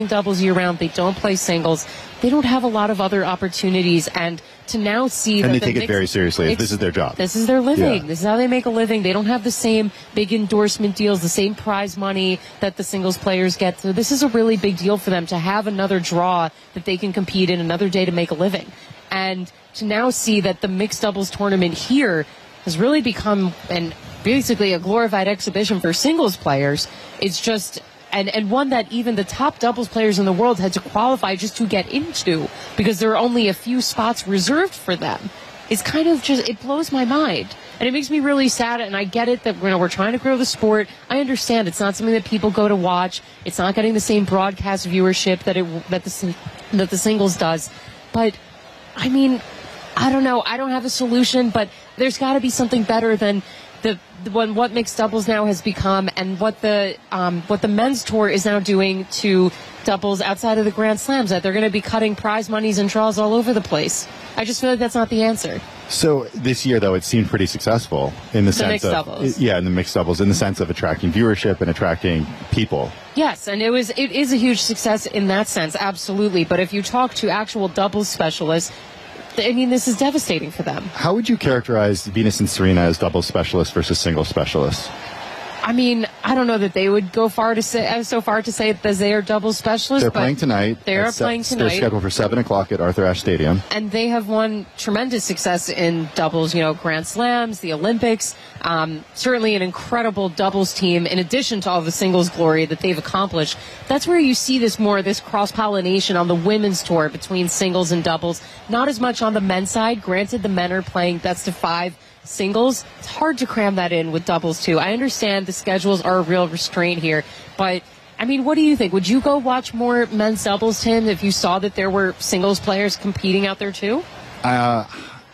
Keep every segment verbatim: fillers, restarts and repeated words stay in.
doubles year-round. They don't play singles. They don't have a lot of other opportunities. And to now see and that they the take mix, it very seriously. This is their job. This is their living. Yeah. This is how they make a living. They don't have the same big endorsement deals, the same prize money that the singles players get. So this is a really big deal for them to have another draw that they can compete in, another day to make a living. And to now see that the mixed doubles tournament here has really become an basically a glorified exhibition for singles players. It's just, and, and one that even the top doubles players in the world had to qualify just to get into because there are only a few spots reserved for them. It's kind of just, it blows my mind. And it makes me really sad, and I get it that you know, we're trying to grow the sport. I understand it's not something that people go to watch. It's not getting the same broadcast viewership that it that the, that the singles does. But, I mean, I don't know. I don't have a solution, but there's got to be something better than the, the when what mixed doubles now has become, and what the um, what the men's tour is now doing to doubles outside of the Grand Slams. That they're going to be cutting prize monies and draws all over the place. I just feel like that's not the answer. So this year, though, it seemed pretty successful in the, the sense mixed of doubles. yeah, in the mixed doubles, in the sense of attracting viewership and attracting people. Yes, and it was it is a huge success in that sense, absolutely. But if you talk to actual doubles specialists, I mean, this is devastating for them. How would you characterize Venus and Serena as doubles specialists versus singles specialists? I mean, I don't know that they would go far to say uh, so far to say that they are double specialists. They're but playing tonight. They are se- playing tonight. They're scheduled for seven o'clock at Arthur Ashe Stadium. And they have won tremendous success in doubles, you know, Grand Slams, the Olympics. Um, certainly an incredible doubles team, in addition to all the singles glory that they've accomplished. That's where you see this more, this cross-pollination on the women's tour between singles and doubles. Not as much on the men's side. Granted, the men are playing best of five singles. It's hard to cram that in with doubles, too. I understand the schedules are a real restraint here, but I mean, what do you think? Would you go watch more men's doubles, Tim, if you saw that there were singles players competing out there, too? Uh,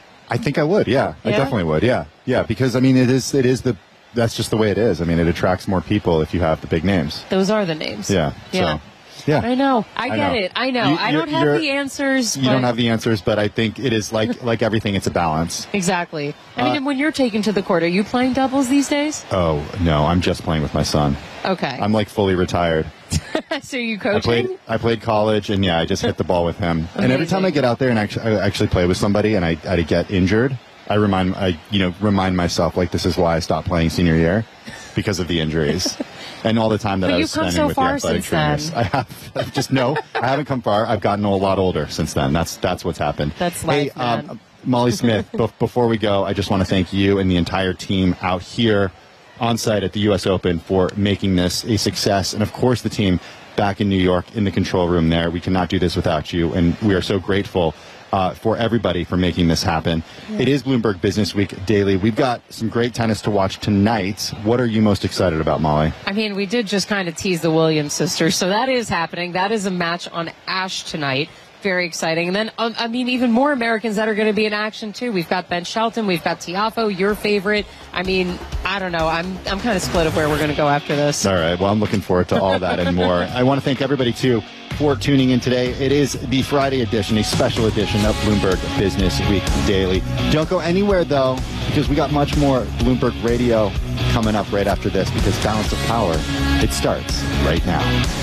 I think I would, yeah. yeah. I definitely would, yeah. Yeah, because, I mean, it is, it is the, that's just the way it is. I mean, it attracts more people if you have the big names. Those are the names. Yeah. Yeah. So. Yeah, I know. I, I get know. it. I know. You, I don't have the answers. You but don't have the answers, but I think it is like like everything. It's a balance. Exactly. I Uh, mean, when you're taken to the court, are you playing doubles these days? Oh no, I'm just playing with my son. Okay. I'm like fully retired. So you I coaching? played. I played college, and yeah, I just hit the ball with him. And every time I get out there and actually, I actually play with somebody, and I, I get injured, I remind I you know remind myself like this is why I stopped playing senior year, because of the injuries. And all the time that But I you've was come spending so with the far athletic since trainers. then. I have I've just no, I haven't come far. I've gotten a lot older since then. That's that's what's happened. That's hey, life, man. Um, Molly Smith, be- before we go, I just want to thank you and the entire team out here on site at the U S Open for making this a success. And of course, the team back in New York in the control room there. We cannot do this without you. And we are so grateful Uh, for everybody for making this happen. Yeah. It is Bloomberg Business Week Daily. We've got some great tennis to watch tonight. What are you most excited about, Molly? I mean, we did just kind of tease the Williams sisters, so that is happening. That is a match on Ashe tonight. Very exciting. And then, um, I mean, even more Americans that are going to be in action, too. We've got Ben Shelton. We've got Tiafoe, your favorite. I mean, I don't know. I'm I'm kind of split of where we're going to go after this. All right. Well, I'm looking forward to all that and more. I want to thank everybody, too, for tuning in today. It is the Friday edition, a special edition of Bloomberg Business Week Daily. Don't go anywhere, though, because we got much more Bloomberg Radio coming up right after this, because Balance of Power, it starts right now.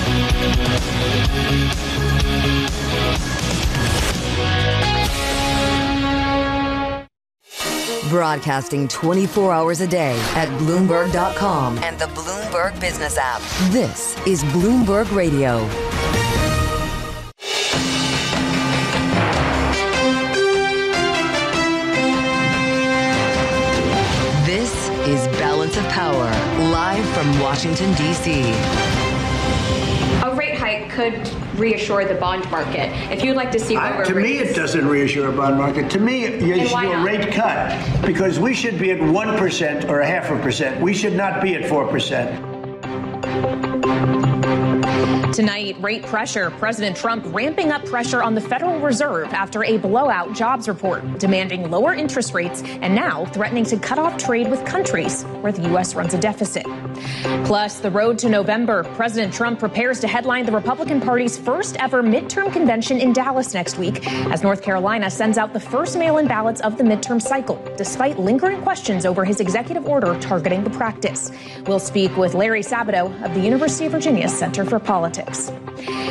Broadcasting twenty-four hours a day at Bloomberg dot com and the Bloomberg Business app. This is Bloomberg Radio. This is Balance of Power, live from Washington, D C A rate hike could reassure the bond market. If you'd like to see I, lower to rates, me, it doesn't reassure a bond market. To me, you should do a rate cut, because we should be at one percent or a half a percent. We should not be at four percent. Tonight, rate pressure. President Trump ramping up pressure on the Federal Reserve after a blowout jobs report, demanding lower interest rates, and now threatening to cut off trade with countries where the U S runs a deficit. Plus, the road to November. President Trump prepares to headline the Republican Party's first ever midterm convention in Dallas next week, as North Carolina sends out the first mail-in ballots of the midterm cycle, despite lingering questions over his executive order targeting the practice. We'll speak with Larry Sabato of the University of Virginia Center for Politics.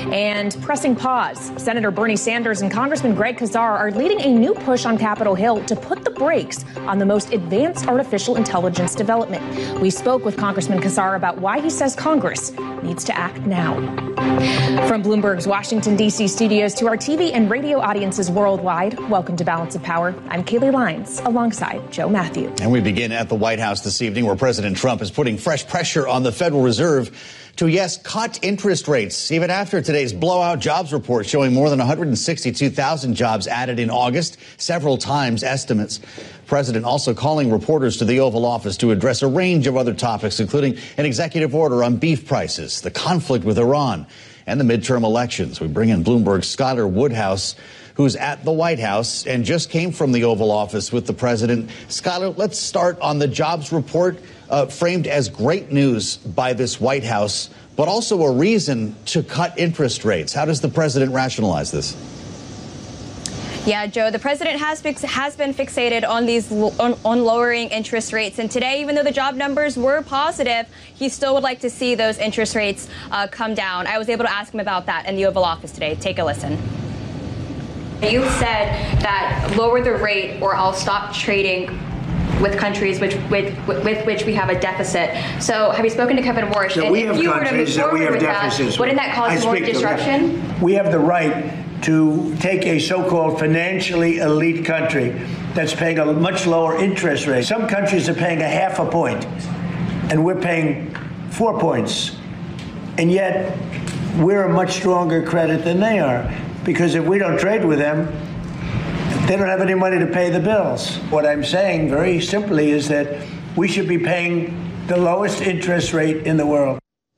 And pressing pause, Senator Bernie Sanders and Congressman Greg Casar are leading a new push on Capitol Hill to put the brakes on the most advanced artificial intelligence development. We spoke with Congressman Casar about why he says Congress needs to act now. From Bloomberg's Washington, D C studios to our T V and radio audiences worldwide, welcome to Balance of Power. I'm Kayleigh Lyons alongside Joe Matthew. And we begin at the White House this evening, where President Trump is putting fresh pressure on the Federal Reserve to, yes, cut interest rates, even after today's blowout jobs report showing more than one hundred sixty-two thousand jobs added in August, several times estimates. President also calling reporters to the Oval Office to address a range of other topics, including an executive order on beef prices, the conflict with Iran, and the midterm elections. We bring in Bloomberg's Skylar Woodhouse, who's at the White House and just came from the Oval Office with the president. Skylar, let's start on the jobs report, uh, framed as great news by this White House, but also a reason to cut interest rates. How does the president rationalize this? Yeah, Joe, the president has fix, has been fixated on these on, on lowering interest rates. And today, even though the job numbers were positive, he still would like to see those interest rates uh, come down. I was able to ask him about that in the Oval Office today. Take a listen. You said that lower the rate or I'll stop trading with countries which with, with which we have a deficit. So have you spoken to Kevin Warsh? So and we if have you were to move countries that forward we have with deficits. that, wouldn't that cause I more speak to disruption? that. We have the right to take a so-called financially elite country that's paying a much lower interest rate. Some countries are paying a half a point, and we're paying four points. And yet, we're a much stronger credit than they are, because if we don't trade with them, they don't have any money to pay the bills. What I'm saying very simply is that we should be paying the lowest interest rate in the world.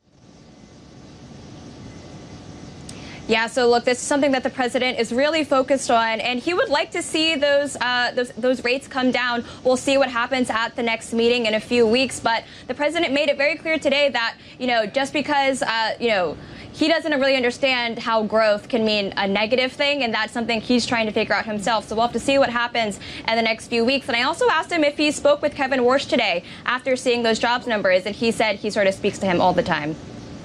Yeah, so look, this is something that the president is really focused on, and he would like to see those uh, those those rates come down. We'll see what happens at the next meeting in a few weeks, but the president made it very clear today that, you know, just because, uh, you know, he doesn't really understand how growth can mean a negative thing, and that's something he's trying to figure out himself. So we'll have to see what happens in the next few weeks. And I also asked him if he spoke with Kevin Warsh today after seeing those jobs numbers, and he said he sort of speaks to him all the time.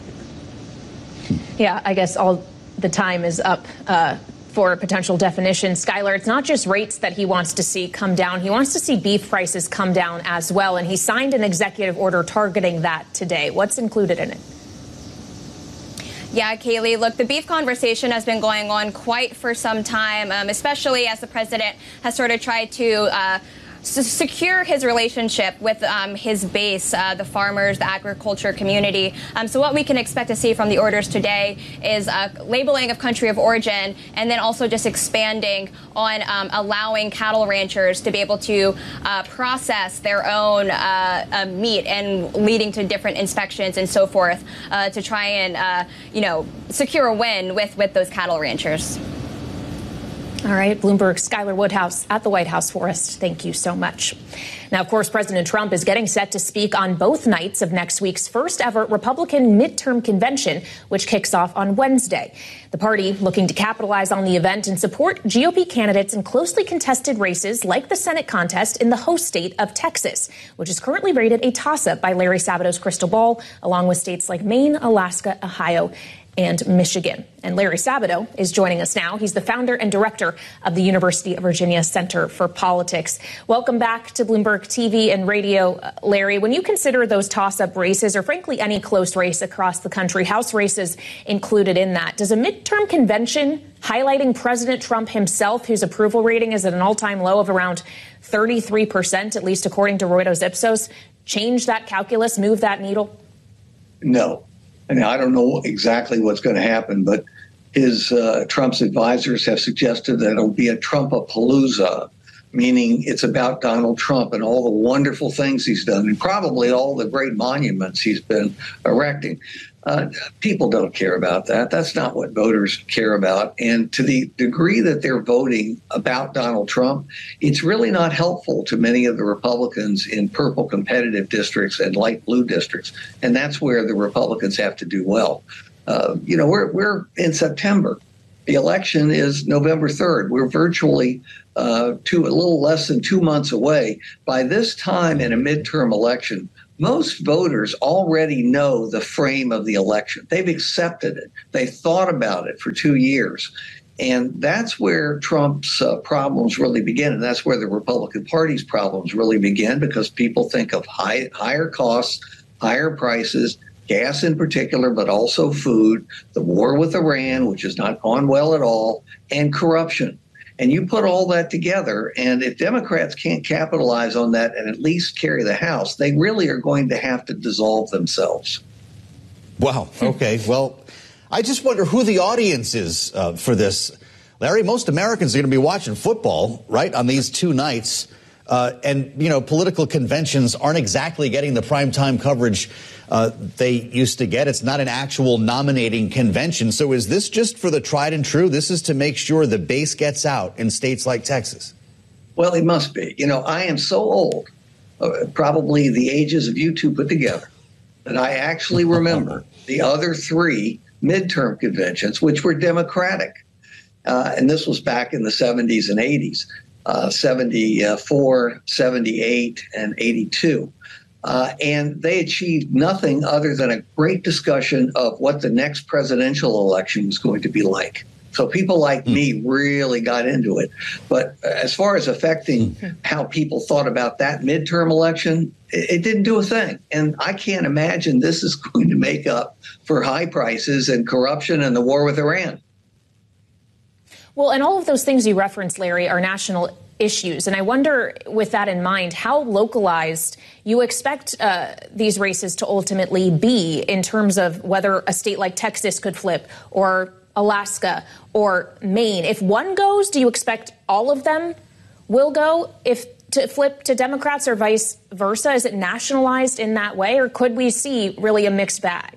Yeah, I guess all the time is up uh, for a potential definition. Skylar, it's not just rates that he wants to see come down. He wants to see beef prices come down as well. And he signed an executive order targeting that today. What's included in it? Yeah, Kayleigh, look, the beef conversation has been going on quite for some time, um, especially as the president has sort of tried to uh, s- secure his relationship with um, his base, uh, the farmers, the agriculture community. Um, so what we can expect to see from the orders today is uh, labeling of country of origin, and then also just expanding on um, allowing cattle ranchers to be able to uh, process their own uh, uh, meat, and leading to different inspections and so forth uh, to try and, uh, you know, secure a win with, with those cattle ranchers. All right, Bloomberg's Skylar Woodhouse at the White House for us. Thank you so much. Now, of course, President Trump is getting set to speak on both nights of next week's first ever Republican midterm convention, which kicks off on Wednesday. The party looking to capitalize on the event and support G O P candidates in closely contested races like the Senate contest in the host state of Texas, which is currently rated a toss-up by Larry Sabato's crystal ball, along with states like Maine, Alaska, Ohio, and Michigan. And Larry Sabato is joining us now. He's the founder and director of the University of Virginia Center for Politics. Welcome back to Bloomberg T V and radio, Larry. When you consider those toss-up races, or frankly any close race across the country, House races included in that, does a midterm convention highlighting President Trump himself, whose approval rating is at an all-time low of around thirty-three percent, at least according to Reuters Ipsos, change that calculus, move that needle? No. I mean, I don't know exactly what's going to happen, but his uh, Trump's advisors have suggested that it'll be a Trumpapalooza, meaning it's about Donald Trump and all the wonderful things he's done, and probably all the great monuments he's been erecting. Uh, people don't care about that. That's not what voters care about. And to the degree that they're voting about Donald Trump, it's really not helpful to many of the Republicans in purple competitive districts and light blue districts. And that's where the Republicans have to do well. Uh, you know, we're we're in September. The election is November third. We're virtually uh, two, a little less than two months away. By this time in a midterm election, most voters already know the frame of the election. They've accepted it. They thought about it for two years. And that's where Trump's uh, problems really begin. And that's where the Republican Party's problems really begin, because people think of high, higher costs, higher prices, gas in particular, but also food, the war with Iran, which has not gone well at all, and corruption. And you put all that together, and if Democrats can't capitalize on that and at least carry the House, they really are going to have to dissolve themselves. Wow. Okay. Well, I just wonder who the audience is uh, for this. Larry, most Americans are going to be watching football, right, on these two nights. Uh, and, you know, political conventions aren't exactly getting the primetime coverage uh, they used to get. It's not an actual nominating convention. So is this just for the tried and true? This is to make sure the base gets out in states like Texas. Well, it must be. You know, I am so old, uh, probably the ages of you two put together, that I actually remember the other three midterm conventions, which were Democratic. Uh, and this was back in the seventies and eighties, uh, seventy-four, seventy-eight, and eighty-two. Uh, and they achieved nothing other than a great discussion of what the next presidential election was going to be like. So people like mm. me really got into it. But as far as affecting mm. how people thought about that midterm election, it, it didn't do a thing. And I can't imagine this is going to make up for high prices and corruption and the war with Iran. Well, and all of those things you referenced, Larry, are national issues. And I wonder, with that in mind, how localized you expect uh, these races to ultimately be in terms of whether a state like Texas could flip, or Alaska, or Maine. If one goes, do you expect all of them will go if to flip to Democrats, or vice versa? Is it nationalized in that way, or could we see really a mixed bag?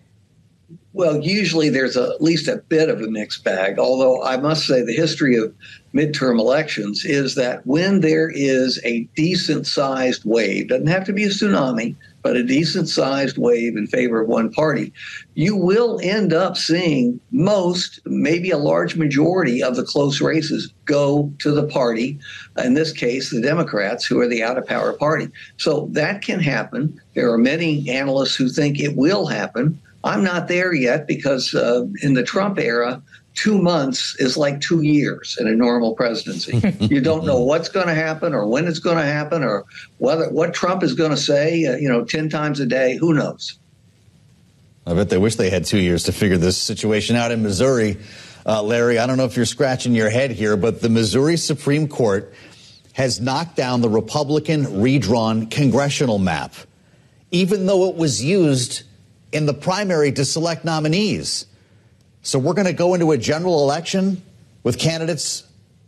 Well, usually there's a, at least a bit of a mixed bag, although I must say the history of midterm elections is that when there is a decent-sized wave, doesn't have to be a tsunami, but a decent-sized wave in favor of one party, you will end up seeing most, maybe a large majority of the close races go to the party, in this case, the Democrats, who are the out-of-power party. So that can happen. There are many analysts who think it will happen. I'm not there yet because uh, in the Trump era, two months is like two years in a normal presidency. You don't know what's going to happen or when it's going to happen or whether what Trump is going to say, uh, you know, ten times a day. Who knows? I bet they wish they had two years to figure this situation out in Missouri. Uh, Larry, I don't know if you're scratching your head here, but the Missouri Supreme Court has knocked down the Republican redrawn congressional map, even though it was used in the primary to select nominees. So we're going to go into a general election with candidates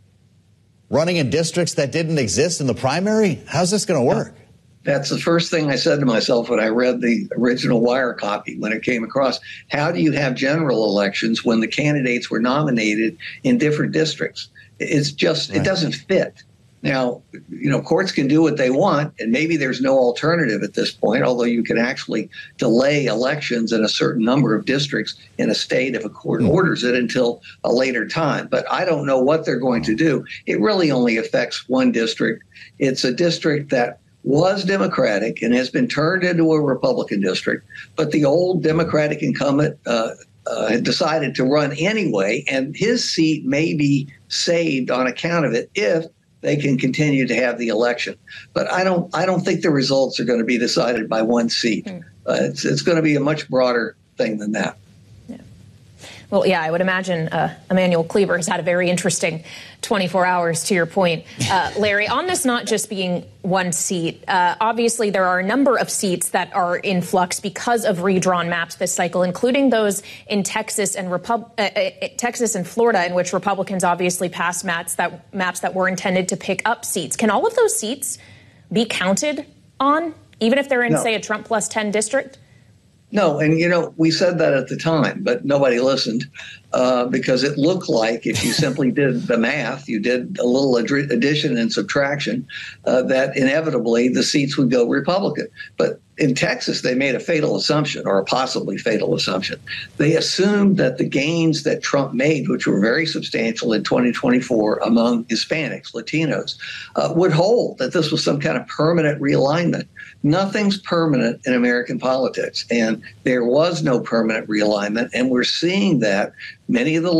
running in districts that didn't exist in the primary? How's this going to work? That's the first thing I said to myself when I read the original Wire copy when it came across. How do you have general elections when the candidates were nominated in different districts? It's just, right. It doesn't fit. Now, you know, courts can do what they want, and maybe there's no alternative at this point, although you can actually delay elections in a certain number of districts in a state if a court orders it until a later time. But I don't know what they're going to do. It really only affects one district. It's a district that was Democratic and has been turned into a Republican district, but the old Democratic incumbent uh, uh, had decided to run anyway, and his seat may be saved on account of it if they can continue to have the election. But I don't I don't think the results are going to be decided by one seat. Mm. Uh, it's, it's going to be a much broader thing than that. Yeah. Well, yeah, I would imagine uh, Emanuel Cleaver has had a very interesting twenty-four hours, to your point. Uh, Larry, on this not just being one seat, uh, obviously there are a number of seats that are in flux because of redrawn maps this cycle, including those in Texas and Repub- uh, uh, Texas and Florida, in which Republicans obviously passed maps that, maps that were intended to pick up seats. Can all of those seats be counted on, even if they're in, no. say, a Trump plus ten district? No, and, you know, we said that at the time, but nobody listened. uh, because it looked like if you simply did the math, you did a little ad- addition and subtraction, uh, that inevitably the seats would go Republican. But in Texas, they made a fatal assumption, or a possibly fatal assumption. They assumed that the gains that Trump made, which were very substantial in twenty twenty-four among Hispanics, Latinos, uh, would hold, that this was some kind of permanent realignment. Nothing's permanent in American politics, and there was no permanent realignment, and we're seeing that many of the